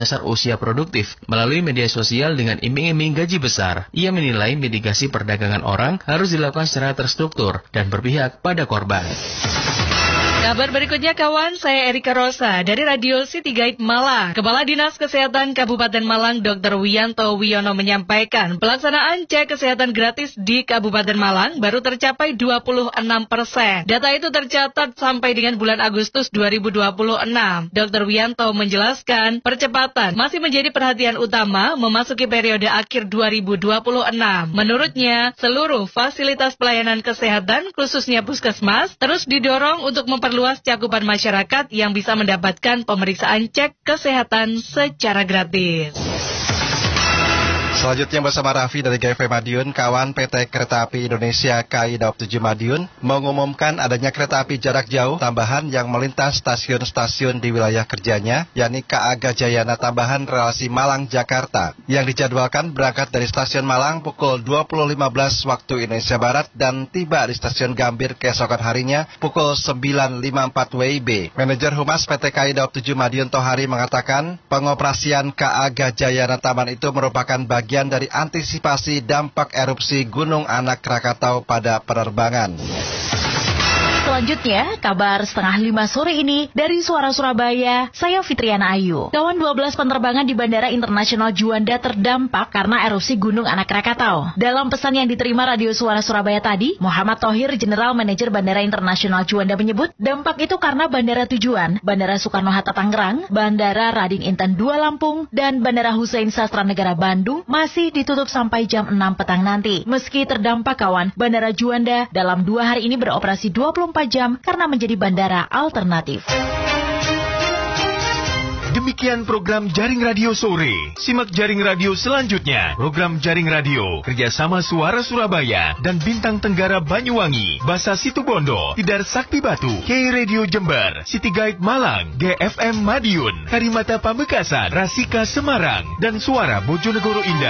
dasar usia produktif melalui media sosial dengan iming-iming gaji besar. Ia menilai mitigasi perdagangan orang harus dilakukan secara terstruktur dan berpihak pada korban. Kabar berikutnya kawan, saya Erika Rosa dari Radio City Guide Malang. Kepala Dinas Kesehatan Kabupaten Malang Dr. Wiyanto Wiono menyampaikan pelaksanaan cek kesehatan gratis di Kabupaten Malang baru tercapai 26%. Data itu tercatat sampai dengan bulan Agustus 2026. Dr. Wiyanto menjelaskan percepatan masih menjadi perhatian utama memasuki periode akhir 2026. Menurutnya, seluruh fasilitas pelayanan kesehatan khususnya puskesmas terus didorong untuk memperluas cakupan masyarakat yang bisa mendapatkan pemeriksaan cek kesehatan secara gratis. Selanjutnya bersama Raffi dari GFM Madiun, kawan PT Kereta Api Indonesia KAI Daob 7 Madiun mengumumkan adanya kereta api jarak jauh tambahan yang melintas stasiun-stasiun di wilayah kerjanya, yakni KA Gajayana tambahan relasi Malang-Jakarta, yang dijadwalkan berangkat dari stasiun Malang pukul 20.15 waktu Indonesia Barat dan tiba di stasiun Gambir keesokan harinya pukul 9.54 WIB. Manajer Humas PT KAI Daob 7 Madiun Tohari mengatakan pengoperasian KA Gajayana Taman itu merupakan bagian dari antisipasi dampak erupsi Gunung Anak Krakatau pada penerbangan. Selanjutnya, kabar 4:30 sore ini dari Suara Surabaya, saya Fitriana Ayu. Kawan, 12 penerbangan di Bandara Internasional Juanda terdampak karena erupsi Gunung Anak Krakatau. Dalam pesan yang diterima Radio Suara Surabaya tadi, Muhammad Thohir, General Manager Bandara Internasional Juanda menyebut, dampak itu karena bandara tujuan, Bandara Soekarno-Hatta Tangerang, Bandara Rading Inten II Lampung, dan Bandara Hussein Sastranegara Bandung masih ditutup sampai jam 6 petang nanti. Meski terdampak kawan, Bandara Juanda dalam 2 hari ini beroperasi 24 jam karena menjadi bandara alternatif. Demikian program Jaring Radio Sore. Simak Jaring Radio selanjutnya. Program Jaring Radio kerjasama Suara Surabaya dan Bintang Tenggara Banyuwangi, Basa Situbondo, Tidar Sakti Batu, K Radio Jember, City Guide Malang, GFM Madiun, Karimata Pamekasan, Rasika Semarang, dan Suara Bojonegoro Indah.